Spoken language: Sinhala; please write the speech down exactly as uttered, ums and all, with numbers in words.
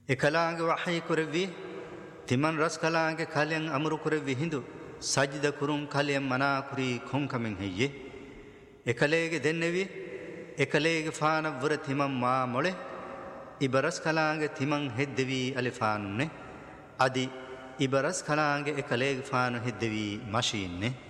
එකලාගේ වහයි කරවි තිමන් රස් කලාගේ කලයන් අමරු කරවි හිඳු සජ්ජද කුරුම් කලයන් මනා කුරී කොංකමෙන් හෙయ్యේ එකලේගේ දෙන්නෙවි එකලේගේ ෆාන වර තිමන් මා මොලේ ඉබරස් කලාගේ තිමන් හෙද්දවි අලිෆානුනේ අදි ඉබරස් කලාගේ එකලේගේ ෆාන හෙද්දවි මෂීන්නේ